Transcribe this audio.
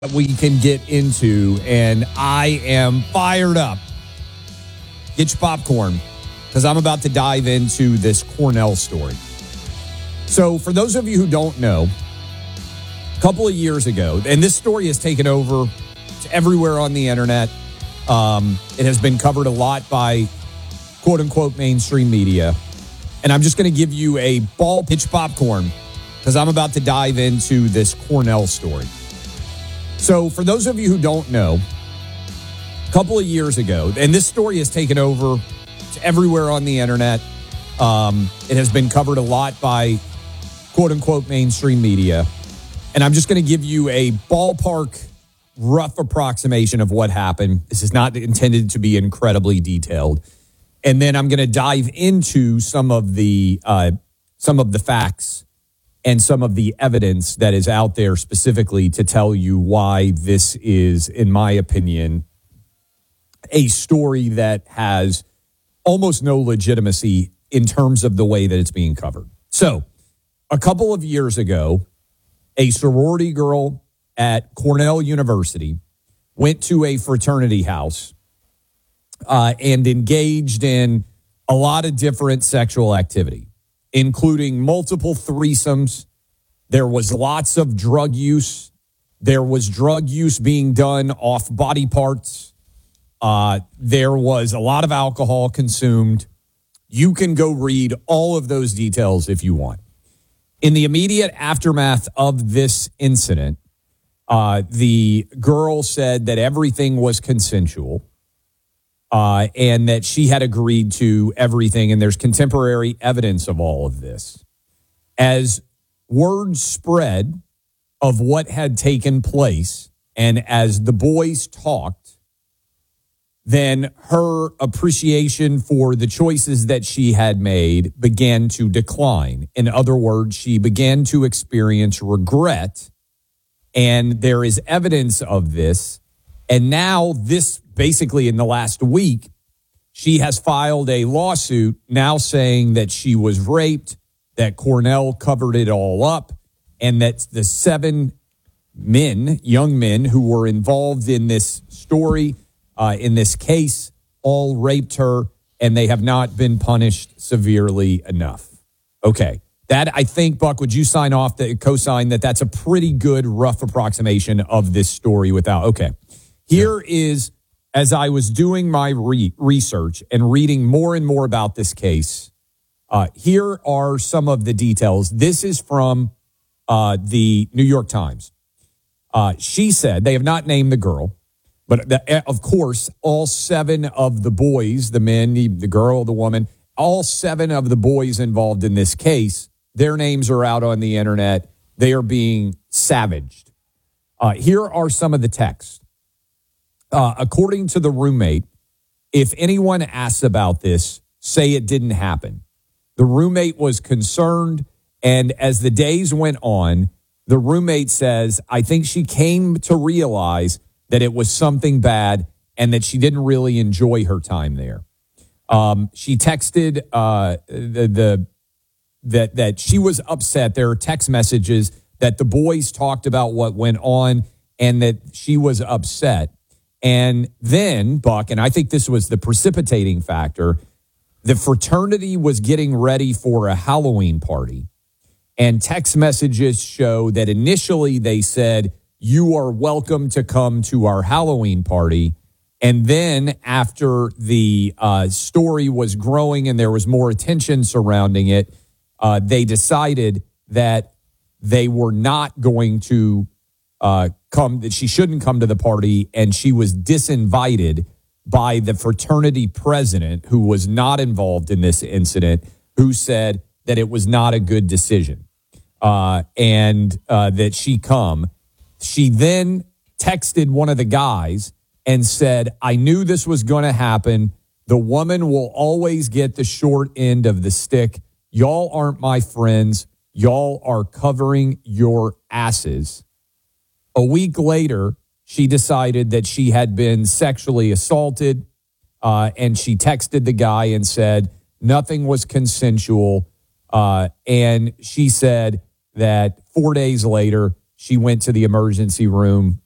we can get into, and I am fired up. Get your popcorn, because I'm about to dive into this Cornell story. So for those of you who don't know, a couple of years ago, and this story has taken over everywhere on the internet. It has been covered a lot by quote-unquote mainstream media. And I'm just going to give you a ball pitch popcorn, because I'm about to dive into this Cornell story. So for those of you who don't know, a couple of years ago, and this story has taken over everywhere on the internet. It has been covered a lot by quote-unquote mainstream media. And I'm just going to give you a ballpark, rough approximation of what happened. This is not intended to be incredibly detailed. And then I'm going to dive into some of the facts and some of the evidence that is out there specifically to tell you why this is, in my opinion, a story that has almost no legitimacy in terms of the way that it's being covered. So, a couple of years ago, a sorority girl at Cornell University went to a fraternity house and engaged in a lot of different sexual activity, including multiple threesomes. There was lots of drug use. There was drug use being done off body parts. There was a lot of alcohol consumed. You can go read all of those details if you want. In the immediate aftermath of this incident, the girl said that everything was consensual. And that she had agreed to everything, and there's contemporary evidence of all of this. As word spread of what had taken place, and as the boys talked, then her appreciation for the choices that she had made began to decline. In other words, she began to experience regret, and there is evidence of this. And now this, basically in the last week, she has filed a lawsuit now saying that she was raped, that Cornell covered it all up, and that the 7 men, young men who were involved in this story, in this case, all raped her, and they have not been punished severely enough. Okay. That, I think, Buck, would you co-sign that that's a pretty good rough approximation of this story without, okay. Here is, as I was doing my research and reading more and more about this case, here are some of the details. This is from the New York Times. She said, they have not named the girl, but of course, all 7 of the boys, the men, the girl, the woman, all 7 of the boys involved in this case, their names are out on the internet. They are being savaged. Here are some of the texts. According to the roommate, if anyone asks about this, say it didn't happen. The roommate was concerned, and as the days went on, the roommate says, I think she came to realize that it was something bad and that she didn't really enjoy her time there. She texted that she was upset. There are text messages that the boys talked about what went on and that she was upset. And then, Buck, and I think this was the precipitating factor, the fraternity was getting ready for a Halloween party. And text messages show that initially they said, you are welcome to come to our Halloween party. And then after the story was growing and there was more attention surrounding it, they decided that they were not going to that she shouldn't come to the party, and she was disinvited by the fraternity president, who was not involved in this incident, who said that it was not a good decision and that she come. She then texted one of the guys and said, I knew this was going to happen. The woman will always get the short end of the stick. Y'all aren't my friends. Y'all are covering your asses. A week later, she decided that she had been sexually assaulted, and she texted the guy and said nothing was consensual. And she said that 4 days later, she went to the emergency room